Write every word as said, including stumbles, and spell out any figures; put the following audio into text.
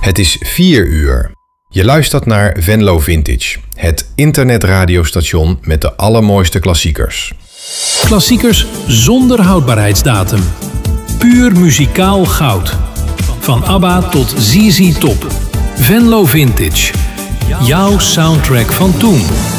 Het is vier uur. Je luistert naar Venlo Vintage, het internetradiostation met de allermooiste klassiekers. Klassiekers zonder houdbaarheidsdatum. Puur muzikaal goud. Van ABBA tot Z Z Top. Venlo Vintage. Jouw soundtrack van toen.